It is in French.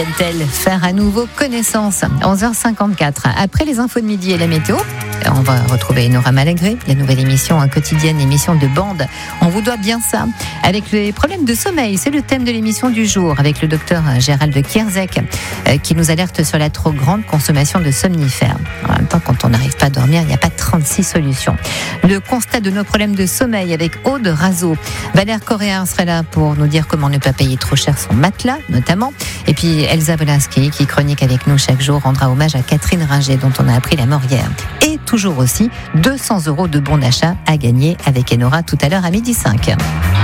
Viennent-elles faire à nouveau connaissance ? 11h54. Après les infos de midi et la météo, on va retrouver Nora Malagré, la nouvelle émission quotidienne, émission de bande. On vous doit bien ça. Avec les problèmes de sommeil, c'est le thème de l'émission du jour, avec le docteur Gérald Kierzek, qui nous alerte sur la trop grande consommation de somnifères. En même temps, quand on n'arrive pas à dormir, il n'y a pas 36 solutions. Le constat de nos problèmes de sommeil avec Aude Razeau. Valère Correa serait là pour nous dire comment ne pas payer trop cher son matelas, notamment. Et puis Elsa Wolinski, qui chronique avec nous chaque jour, rendra hommage à Catherine Ringer, dont on a appris la mort hier. Et toujours aussi 200 € de bons d'achat à gagner avec Enora tout à l'heure à 12h05.